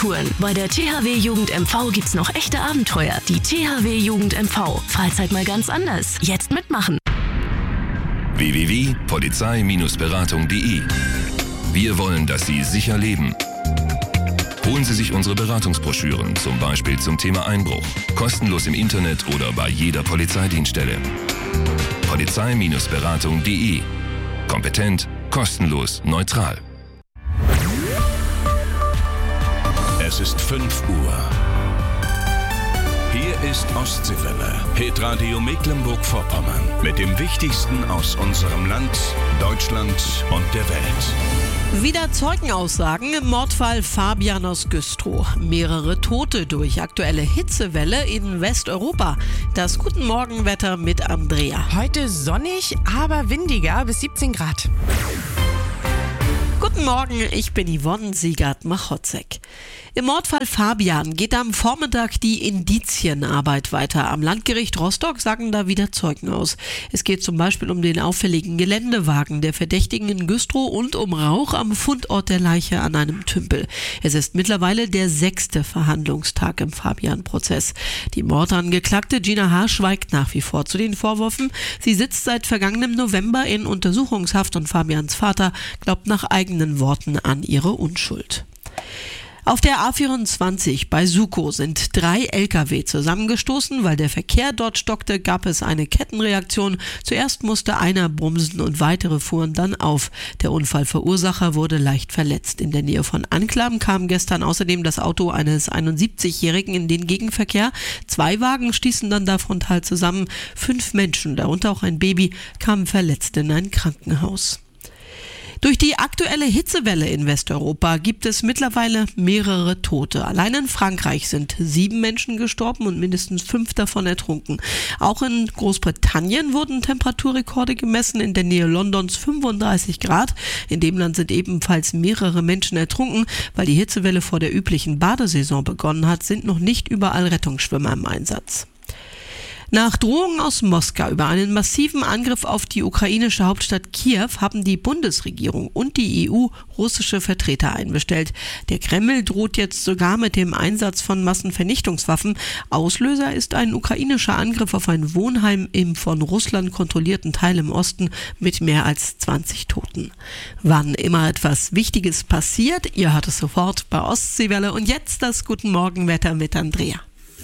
Bei der THW Jugend MV gibt's noch echte Abenteuer. Die THW Jugend MV. Freizeit mal ganz anders. Jetzt mitmachen. www.polizei-beratung.de. Wir wollen, dass Sie sicher leben. Holen Sie sich unsere Beratungsbroschüren, zum Beispiel zum Thema Einbruch. Kostenlos im Internet oder bei jeder Polizeidienststelle. Polizei-beratung.de. Kompetent, kostenlos, neutral. Es ist 5 Uhr. Hier ist Ostseewelle, Hitradio Mecklenburg-Vorpommern. Mit dem Wichtigsten aus unserem Land, Deutschland und der Welt. Wieder Zeugenaussagen im Mordfall Fabian aus Güstrow. Mehrere Tote durch aktuelle Hitzewelle in Westeuropa. Das Guten Morgenwetter mit Andrea. Heute sonnig, aber windiger bis 17 Grad. Guten Morgen, ich bin Yvonne Siegert-Machotzek. Im Mordfall Fabian geht am Vormittag die Indizienarbeit weiter. Am Landgericht Rostock sagen da wieder Zeugen aus. Es geht zum Beispiel um den auffälligen Geländewagen der Verdächtigen in Güstrow und um Rauch am Fundort der Leiche an einem Tümpel. Es ist mittlerweile der 6. Verhandlungstag im Fabian-Prozess. Die Mordangeklagte Gina H. schweigt nach wie vor zu den Vorwürfen. Sie sitzt seit vergangenem November in Untersuchungshaft und Fabians Vater glaubt nach eigenen Worten an ihre Unschuld. Auf der A24 bei Sukow sind 3 Lkw zusammengestoßen. Weil der Verkehr dort stockte, gab es eine Kettenreaktion. Zuerst musste einer bremsen und weitere fuhren dann auf. Der Unfallverursacher wurde leicht verletzt. In der Nähe von Anklam kam gestern außerdem das Auto eines 71-Jährigen in den Gegenverkehr. 2 Wagen stießen dann da frontal zusammen. 5 Menschen, darunter auch ein Baby, kamen verletzt in ein Krankenhaus. Durch die aktuelle Hitzewelle in Westeuropa gibt es mittlerweile mehrere Tote. Allein in Frankreich sind 7 Menschen gestorben und mindestens 5 davon ertrunken. Auch in Großbritannien wurden Temperaturrekorde gemessen, in der Nähe Londons 35 Grad. In dem Land sind ebenfalls mehrere Menschen ertrunken. Weil die Hitzewelle vor der üblichen Badesaison begonnen hat, sind noch nicht überall Rettungsschwimmer im Einsatz. Nach Drohungen aus Moskau über einen massiven Angriff auf die ukrainische Hauptstadt Kiew haben die Bundesregierung und die EU russische Vertreter einbestellt. Der Kreml droht jetzt sogar mit dem Einsatz von Massenvernichtungswaffen. Auslöser ist ein ukrainischer Angriff auf ein Wohnheim im von Russland kontrollierten Teil im Osten mit mehr als 20 Toten. Wann immer etwas Wichtiges passiert, ihr hört es sofort bei Ostseewelle. Und jetzt das Guten Morgenwetter mit Andrea.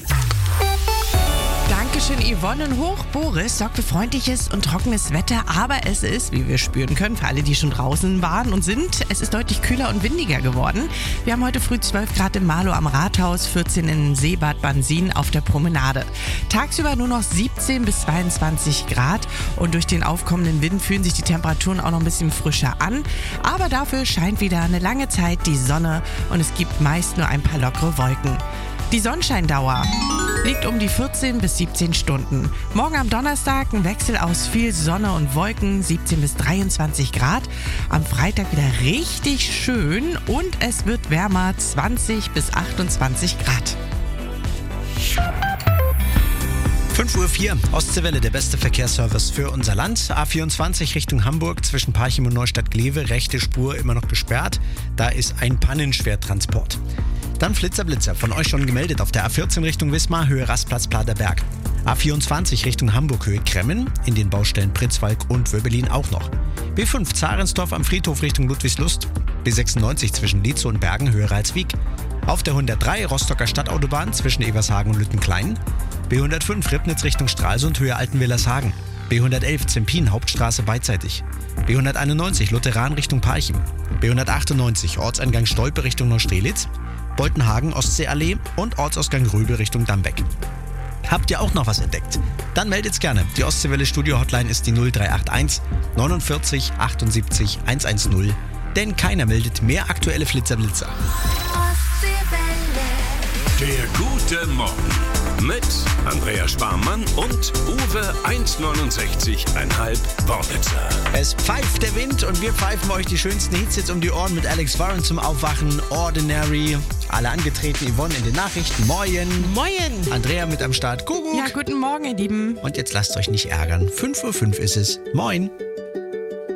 Dankeschön, Yvonne. Ein Hoch Boris sorgt für freundliches und trockenes Wetter, aber es ist, wie wir spüren können, für alle, die schon draußen waren und sind, es ist deutlich kühler und windiger geworden. Wir haben heute früh 12 Grad in Marlow am Rathaus, 14 in Seebad Bansin auf der Promenade. Tagsüber nur noch 17 bis 22 Grad und durch den aufkommenden Wind fühlen sich die Temperaturen auch noch ein bisschen frischer an. Aber dafür scheint wieder eine lange Zeit die Sonne und es gibt meist nur ein paar lockere Wolken. Die Sonnenscheindauer liegt um die 14 bis 17 Stunden. Morgen am Donnerstag ein Wechsel aus viel Sonne und Wolken, 17 bis 23 Grad. Am Freitag wieder richtig schön und es wird wärmer, 20 bis 28 Grad. 5:04 Uhr, Ostseewelle, der beste Verkehrsservice für unser Land. A24 Richtung Hamburg zwischen Parchim und Neustadt-Glewe, rechte Spur immer noch gesperrt. Da ist ein Pannenschwertransport. Dann Flitzer von euch schon gemeldet auf der A14 Richtung Wismar, Höhe Rastplatz Pladerberg. A24 Richtung Hamburg, Höhe Kremmen, in den Baustellen Pritzwalk und Wöbelin auch noch. B5 Zarensdorf am Friedhof Richtung Ludwigslust. B96 zwischen Lietzow und Bergen, Höhe Ralswiek. Auf der 103 Rostocker Stadtautobahn zwischen Evershagen und Lüttenklein. B105 Ribnitz Richtung Stralsund, Höhe Altenwillershagen. B111 Zempin, Hauptstraße beidseitig. B191 Lutheran Richtung Parchim. B198 Ortseingang Stolpe Richtung Neustrelitz. Boltenhagen, Ostseeallee und Ortsausgang Röbel Richtung Dambeck. Habt ihr auch noch was entdeckt? Dann meldet's gerne. Die Ostseewelle Studio Hotline ist die 0381 49 78 110. Denn keiner meldet mehr aktuelle Flitzer-Blitzer. Der gute Morgen mit Andrea Sparmann und Uwe 1,69,5 Wortwitzer. Es pfeift der Wind und wir pfeifen euch die schönsten Hits jetzt um die Ohren mit Alex Warren zum Aufwachen. Ordinary. Alle angetreten, Yvonne in den Nachrichten. Moin. Moin. Andrea mit am Start. Kuckuck. Ja, guten Morgen, ihr Lieben. Und jetzt lasst euch nicht ärgern. 5:05 Uhr ist es. Moin.